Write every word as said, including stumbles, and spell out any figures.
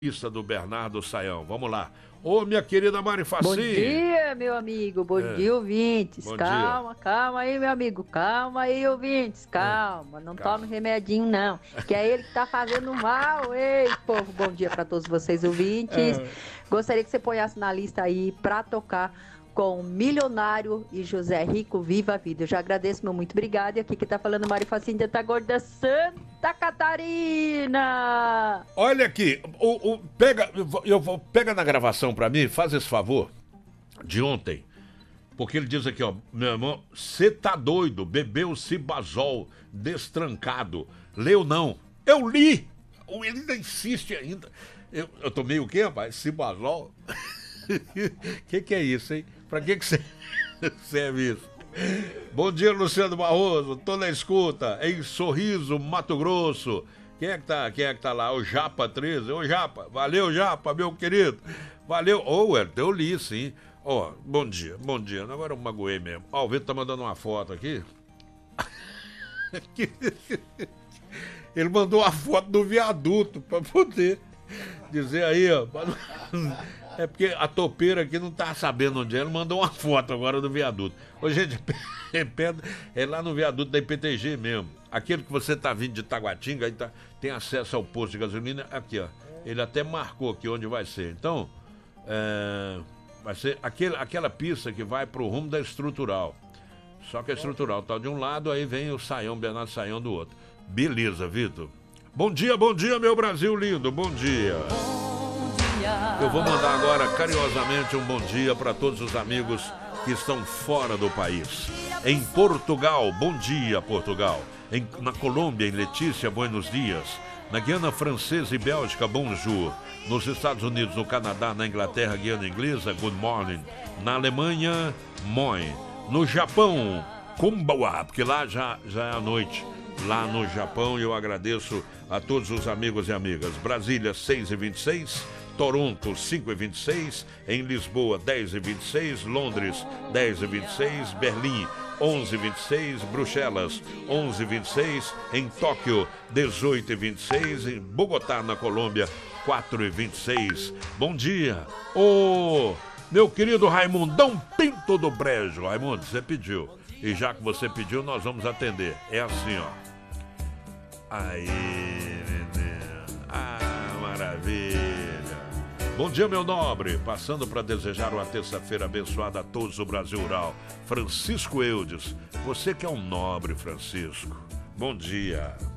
Pista do Bernardo Saião. Vamos lá. Ô, minha querida Mari Faci. Bom dia, meu amigo. Bom é. dia, ouvintes. Bom calma, dia. calma aí, meu amigo. Calma aí, ouvintes. Calma. Não calma. tome remedinho, não. Que é ele que tá fazendo mal. Ei, povo. Bom dia para todos vocês, ouvintes. É. Gostaria que você ponhasse na lista aí para tocar com Milionário e José Rico, Viva a Vida. Eu já agradeço, meu muito obrigado. E aqui que tá falando Mari Facinha de Itagorda, Santa Catarina. Olha aqui, o, o, pega, eu vou, pega na gravação pra mim, faz esse favor, de ontem. Porque ele diz aqui, ó, meu irmão, você tá doido, bebeu Cibazol, destrancado. Leu não. Eu li. Ele ainda insiste ainda. Eu, eu tomei o quê, rapaz? Cibazol? O que, que é isso, hein? Pra que, que serve isso? Bom dia, Luciano Barroso. Tô na escuta, em Sorriso, Mato Grosso. Quem é que tá, quem é que tá lá? O Japa treze. Ô, Japa. Valeu, Japa, meu querido. Valeu. Ô, oh, eu li, sim. Ó, oh, bom dia, bom dia. Agora eu magoei mesmo. Ó, oh, o Vitor tá mandando uma foto aqui. Ele mandou uma foto do viaduto pra poder dizer aí, ó. É porque a topeira aqui não tá sabendo onde é. Ele mandou uma foto agora do viaduto. Ô, gente, é lá no viaduto da I P T G mesmo. Aquele que você tá vindo de Taguatinga, aí tá, tem acesso ao posto de gasolina. Aqui, ó. Ele até marcou aqui onde vai ser. Então, é, vai ser aquele, aquela pista que vai pro rumo da estrutural. Só que a estrutural tá de um lado, aí vem o Saião, Bernardo Saião do outro. Beleza, Vitor? Bom dia, bom dia, meu Brasil lindo. Bom dia. Eu vou mandar agora carinhosamente um bom dia para todos os amigos que estão fora do país. Em Portugal, bom dia, Portugal. Em, na Colômbia, em Letícia, buenos dias. Na Guiana Francesa e Bélgica, bonjour. Nos Estados Unidos, no Canadá, na Inglaterra, Guiana Inglesa, good morning. Na Alemanha, moi. No Japão, konbanwa, porque lá já, já é a noite. Lá no Japão, eu agradeço a todos os amigos e amigas. Brasília, seis e vinte e seis. Toronto, cinco e vinte e seis, em Lisboa, dez e vinte e seis, Londres, dez e vinte e seis, Berlim, onze e vinte e seis, Bruxelas, onze e vinte e seis, em Tóquio, dezoito e vinte e seis, em Bogotá, na Colômbia, quatro e vinte e seis. Bom dia, ô, meu querido Raimundão Pinto do Brejo. Raimundo, você pediu, e já que você pediu, nós vamos atender. É assim, ó. Aí, menino, ah, maravilha. Bom dia, meu nobre. Passando para desejar uma terça-feira abençoada a todos do Brasil Rural. Francisco Eudes, você que é um nobre, Francisco. Bom dia.